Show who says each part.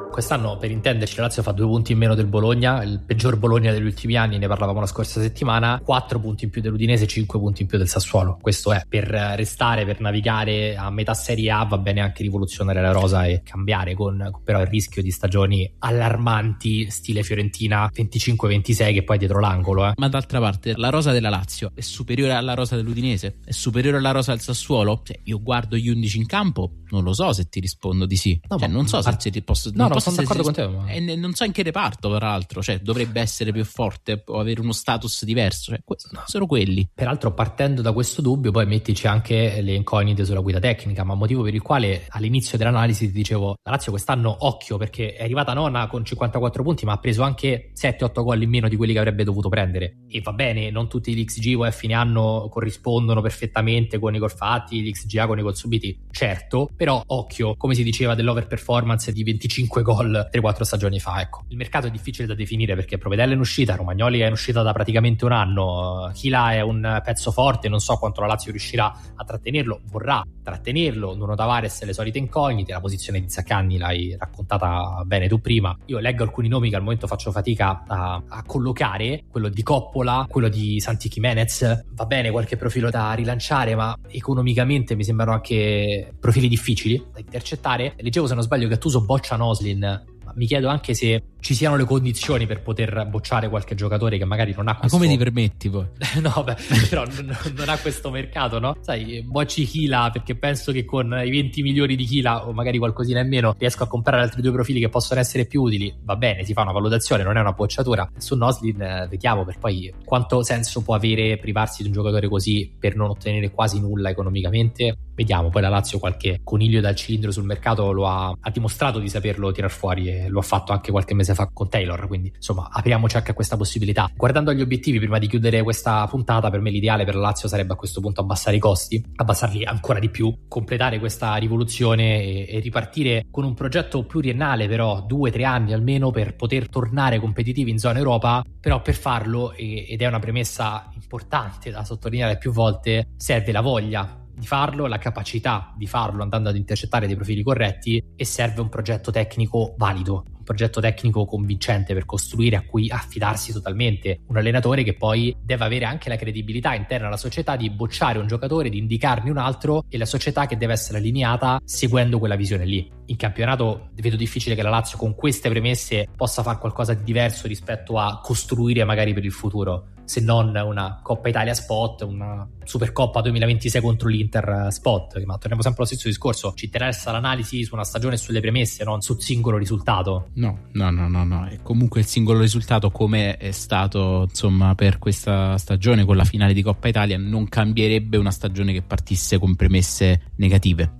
Speaker 1: Quest'anno, per intenderci, la Lazio fa 2 punti in meno del Bologna, il peggior Bologna degli ultimi anni, ne parlavamo la scorsa settimana, 4 punti in più dell'Udinese, 5 punti in più del Sassuolo. Questo è per restare, per navigare a metà Serie A, va bene anche rivoluzionare la rosa e cambiare, con però il rischio di stagioni allarmanti stile Fiorentina 25-26 che poi è dietro l'angolo.
Speaker 2: Ma d'altra parte la rosa della Lazio è superiore alla rosa dell'Udinese? È superiore alla rosa del Sassuolo? Cioè, io guardo gli 11 in campo, non lo so se ti rispondo di sì.
Speaker 1: No,
Speaker 2: cioè, non so se ti posso.
Speaker 1: No, sono d'accordo con te. Ma...
Speaker 2: non so in che reparto, peraltro. Cioè, dovrebbe essere più forte o avere uno status diverso. Cioè, sono quelli.
Speaker 1: Peraltro, partendo da questo dubbio, poi mettici anche le incognite sulla guida tecnica, ma motivo per il quale all'inizio dell'analisi ti dicevo: la Lazio quest'anno occhio, perché è arrivata nona con 54 punti, ma ha preso anche 7-8 gol in meno di quelli che avrebbe dovuto prendere. E va bene, non tutti gli XG a fine anno corrispondono perfettamente con i gol fatti, gli XGA con i gol subiti, certo, però occhio, come si diceva dell'over performance di 25 gol 3-4 stagioni fa. Ecco, il mercato è difficile da definire perché Provedella è in uscita, Romagnoli è in uscita da praticamente un anno, Chila è un pezzo forte, non so quanto la Lazio riuscirà a trattenerlo, vorrà trattenerlo. Nuno Tavares le solite incognite, la posizione di Zaccagni l'hai raccontata bene tu prima. Io leggo alcuni nomi che al momento faccio fatica a collocare, quello di Coppola, quello di Santi Jimenez, va bene, qualche profilo da rilanciare, ma economicamente mi sembrano anche profili difficili da intercettare. Leggevo, se non sbaglio, che Gattuso boccia Noslin. Mi chiedo anche se ci siano le condizioni per poter bocciare qualche giocatore che magari non ha questo...
Speaker 2: Ma come ti permetti poi?
Speaker 1: No, beh, però non ha questo mercato, no? Sai, bocci Chila perché penso che con i 20 milioni di Chila, o magari qualcosina in meno, riesco a comprare altri 2 profili che possono essere più utili. Va bene, si fa una valutazione, non è una bocciatura. Su Noslin vediamo per poi quanto senso può avere privarsi di un giocatore così per non ottenere quasi nulla economicamente. Vediamo, poi la Lazio qualche coniglio dal cilindro sul mercato lo ha dimostrato di saperlo tirar fuori, e lo ha fatto anche qualche mese fa con Taylor, quindi insomma apriamoci anche a questa possibilità. Guardando agli obiettivi, prima di chiudere questa puntata, per me l'ideale per la Lazio sarebbe a questo punto abbassare i costi, abbassarli ancora di più, completare questa rivoluzione e ripartire con un progetto pluriennale, però 2-3 anni almeno, per poter tornare competitivi in zona Europa. Però per farlo, ed è una premessa importante da sottolineare più volte, serve la voglia di farlo, la capacità di farlo andando ad intercettare dei profili corretti, e serve un progetto tecnico valido, un progetto tecnico convincente per costruire, a cui affidarsi totalmente. Un allenatore che poi deve avere anche la credibilità interna alla società di bocciare un giocatore, di indicarne un altro, e la società che deve essere allineata seguendo quella visione lì. In campionato vedo difficile che la Lazio con queste premesse possa fare qualcosa di diverso rispetto a costruire magari per il futuro, se non una Coppa Italia spot, una Supercoppa 2026 contro l'Inter spot. Ma torniamo sempre allo stesso discorso: ci interessa l'analisi su una stagione e sulle premesse, non sul singolo risultato.
Speaker 2: No. E comunque il singolo risultato, come è stato insomma per questa stagione con la finale di Coppa Italia, non cambierebbe una stagione che partisse con premesse negative.